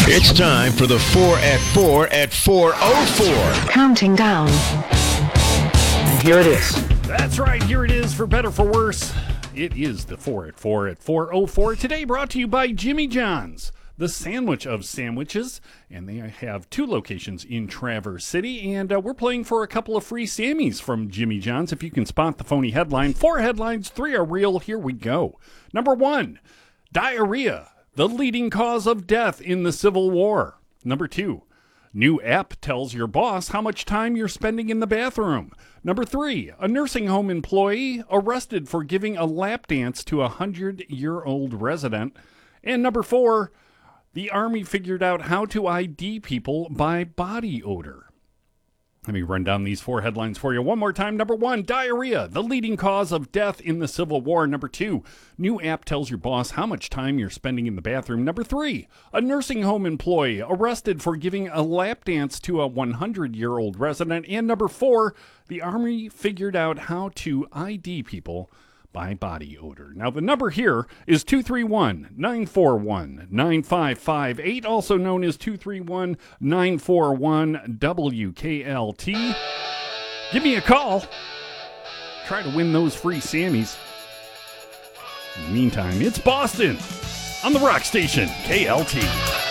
It's time for the 4 at 4 at 4:04. Counting down. Here it is. That's right, here it is, for better for worse. It is the 4 at 4 at 4:04. Today brought to you by Jimmy John's, the sandwich of sandwiches. And they have two locations in Traverse City. And we're playing for a couple of free Sammys from Jimmy John's. If you can spot the phony headline. 4 headlines, 3 are real. Here we go. Number 1, diarrhea, the leading cause of death in the Civil War. Number 2, new app tells your boss how much time you're spending in the bathroom. Number 3, a nursing home employee arrested for giving a lap dance to a 100-year-old resident. And number 4, the Army figured out how to ID people by body odor. Let me run down these 4 headlines for you one more time. Number 1, diarrhea, the leading cause of death in the Civil War. Number 2, new app tells your boss how much time you're spending in the bathroom. Number 3, a nursing home employee arrested for giving a lap dance to a 100-year-old resident. And number 4, the Army figured out how to ID people by body odor. Now, the number here is 231-941-9558, also known as 231-941-WKLT. Give me a call. Try to win those free Sammys. In the meantime, it's Boston on the rock station, KLT.